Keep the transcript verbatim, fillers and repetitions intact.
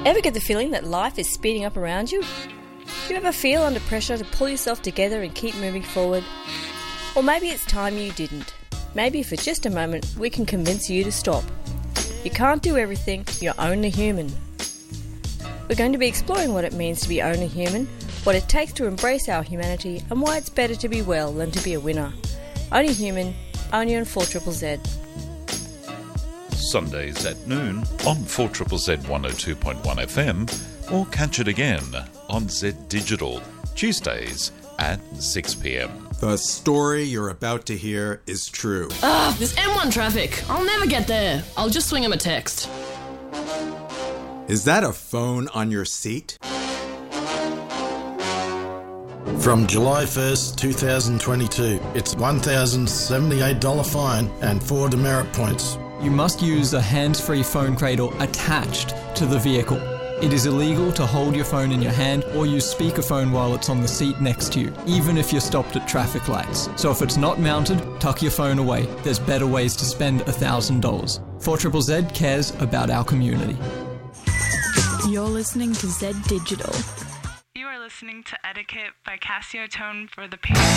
Ever get the feeling that life is speeding up around you? Do you ever feel under pressure to pull yourself together and keep moving forward? Or maybe it's time you didn't. Maybe for just a moment we can convince you to stop. You can't do everything, you're only human. We're going to be exploring what it means to be only human, what it takes to embrace our humanity, and why it's better to be well than to be a winner. Only Human, only on four Z Z. Sundays at noon on four Z Z one oh two point one F M, or catch it again on Z Digital, Tuesdays at six p m. The story you're about to hear is true. Ugh, this M one traffic. I'll never get there. I'll just swing him a text. Is that a phone on your seat? From July first, twenty twenty-two, it's one thousand seventy-eight dollars fine and four demerit points. You must use a hands-free phone cradle attached to the vehicle. It is illegal to hold your phone in your hand or use speakerphone while it's on the seat next to you, even if you're stopped at traffic lights. So if it's not mounted, tuck your phone away. There's better ways to spend one thousand dollars. four Z Z cares about our community. You're listening to Z Digital. You are listening to Etiquette by Casio Tone for the Parents.